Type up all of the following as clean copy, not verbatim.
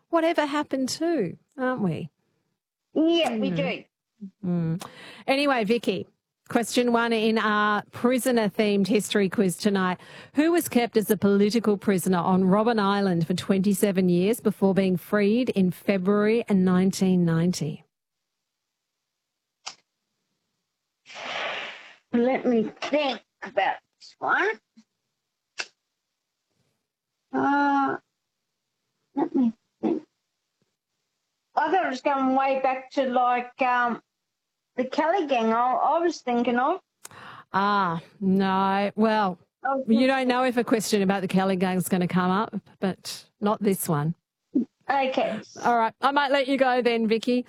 whatever happened to, aren't we? Yeah, we do. Anyway, Vicky, question 1 in our prisoner-themed history quiz tonight. Who was kept as a political prisoner on Robben Island for 27 years before being freed in February 1990? Let me think about this one. Let me think. I thought it was going way back to the Kelly gang I was thinking of. No. Well, you don't know if a question about the Kelly gang is going to come up, but not this one. Okay. All right. I might let you go then, Vicky.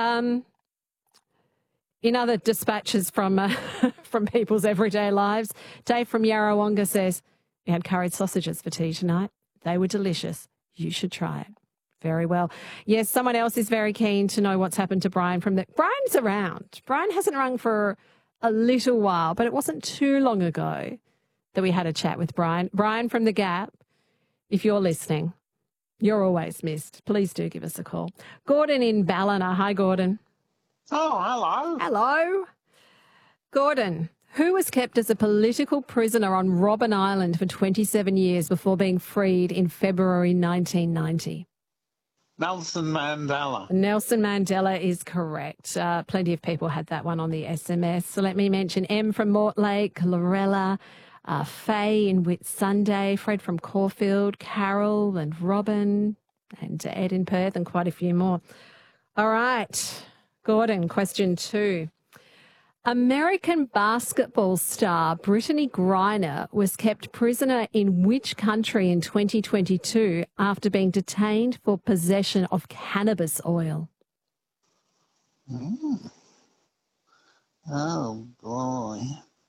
In other dispatches from from people's everyday lives, Dave from Yarrawonga says, we had curried sausages for tea tonight. They were delicious. You should try it. Very well. Yes, someone else is very keen to know what's happened to Brian Brian's around. Brian hasn't rung for a little while, but it wasn't too long ago that we had a chat with Brian. Brian from The Gap, if you're listening, you're always missed. Please do give us a call. Gordon in Ballina. Hi, Gordon. Oh, hello. Hello. Gordon, who was kept as a political prisoner on Robben Island for 27 years before being freed in February 1990? Nelson Mandela. Nelson Mandela is correct. Plenty of people had that one on the SMS. So let me mention M from Mortlake, Lorella, Faye in Whitsunday, Fred from Caulfield, Carol and Robin, and Ed in Perth, and quite a few more. All right. Gordon, question 2. American basketball star Brittany Griner was kept prisoner in which country in 2022 after being detained for possession of cannabis oil? Oh, boy.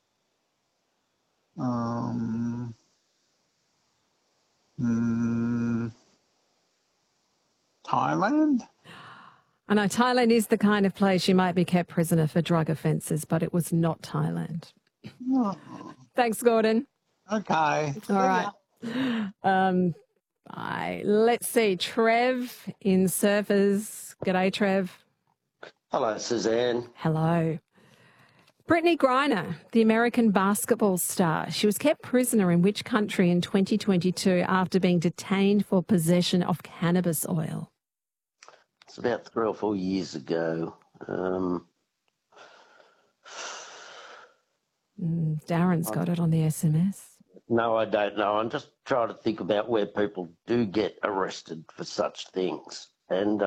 Thailand? I know Thailand is the kind of place you might be kept prisoner for drug offences, but it was not Thailand. Oh, Thanks, Gordon. okay. All right. Let's see. Trev in Surfers. G'day, Trev. Hello, Suzanne. Hello. Brittany Griner, the American basketball star. She was kept prisoner in which country in 2022 after being detained for possession of cannabis oil? It's about 3 or 4 years ago. Darren's got it on the SMS. No, I don't know. I'm just trying to think about where people do get arrested for such things. And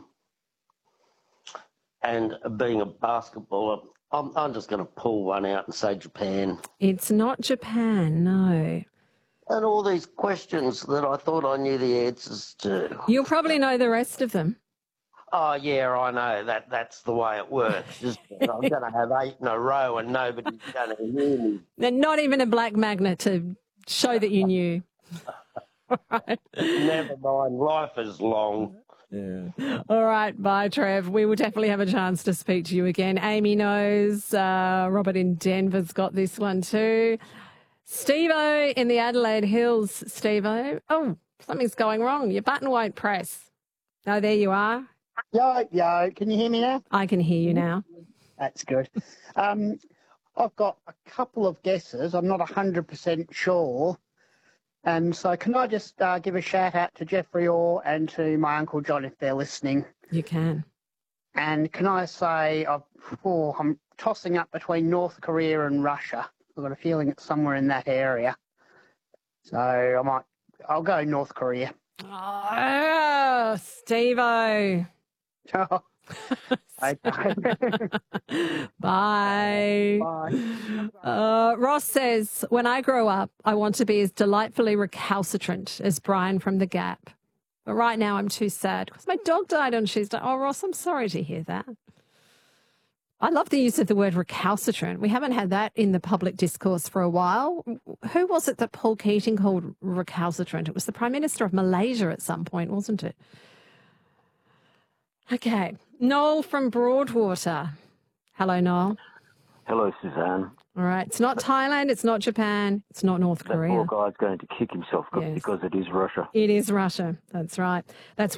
being a basketballer, I'm just going to pull one out and say Japan. It's not Japan, no. And all these questions that I thought I knew the answers to. You'll probably know the rest of them. Oh, yeah, I know. That's the way it works. Just, I'm going to have 8 in a row and nobody's going to hear me. And not even a black magnet to show that you knew. Right. Never mind. Life is long. Yeah. All right. Bye, Trev. We will definitely have a chance to speak to you again. Amy knows. Robert in Denver's got this one too. Steve-O in the Adelaide Hills. Steve-O. Oh, something's going wrong. Your button won't press. Oh, there you are. Yo, can you hear me now? I can hear you now. That's good. I've got a couple of guesses. I'm not 100% sure. And so can I just give a shout out to Jeffrey Orr and to my Uncle John if they're listening? You can. And can I say I'm tossing up between North Korea and Russia. I've got a feeling it's somewhere in that area. So I'll go North Korea. Oh, Steve-O. Oh. Okay. Bye. Bye. Ross says, when I grow up, I want to be as delightfully recalcitrant as Brian from The Gap. But right now I'm too sad because my dog died on Tuesday. Oh, Ross, I'm sorry to hear that. I love the use of the word recalcitrant. We haven't had that in the public discourse for a while. Who was it that Paul Keating called recalcitrant? It was the Prime Minister of Malaysia at some point, wasn't it? Okay. Noel from Broadwater. Hello, Noel. Hello, Suzanne. All right. It's not Thailand. It's not Japan. It's not North Korea. That poor guy's going to kick himself because it is Russia. It is Russia. That's right. That's